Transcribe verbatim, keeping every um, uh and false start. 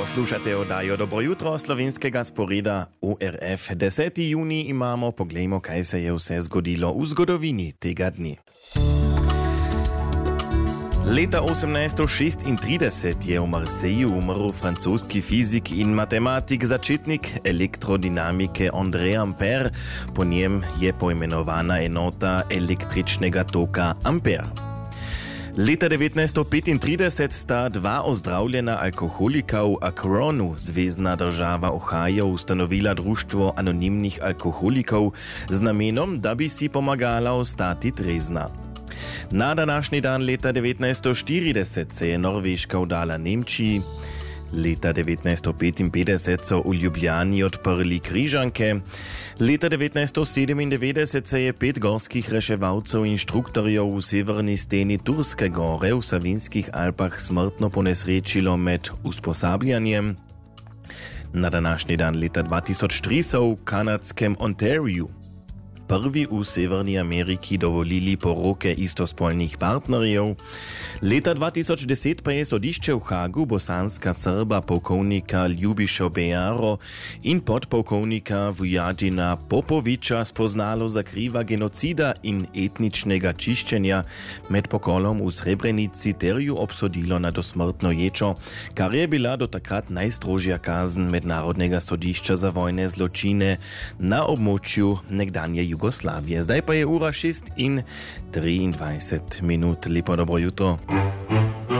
Poslušate oddajo Dobro jutro slovenskega sporeda O R F. deseti juni imamo, poglejmo, kaj se je vse zgodilo v zgodovini tega dne. Leta osemnajststo šestintrideset je v Marseju umrl francoski fizik in matematik, začetnik elektrodinamike André Ampère. Po njem je poimenovana enota električnega toka Ampere. Leta devetnajststo petintrideset sta dva ozdravljena alkoholika v Akronu, zvezna država Ohio, ustanovila društvo anonimnih alkoholikov z namenom, da bi si pomagala ostati trezna. Na današnji dan leta devetnajststo štirideset se je Norveška vdala Nemčiji. Leta devetnajststo petinpetdeset so v Ljubljani odprli križanke. Leta devetnajststo sedemindevetdeset se je pet gorskih reševalcev in inštruktorjev v severni steni Turske gore v Savinskih Alpah smrtno ponesrečilo med usposabljanjem. Na današnji dan leta dva tisoč tri so v kanadskem Ontariju prvi v Severni Ameriki dovolili poroke istospolnih partnerjev. Leta dva tisoč deset pa je sodišče v Hagu bosanska Srba polkovnika Ljubišo Bejaro in podpolkovnika Vujadina Popoviča spoznalo za kriva genocida in etničnega čiščenja med pokolom v Srebrenici ter ju obsodilo na dosmrtno ječo, kar je bila do takrat najstrožja kazen Mednarodnega sodišča za vojne zločine na območju nekdanje Jugoslavije. Zdaj pa je ura šest in triindvajset minut. Lepo dobro jutro.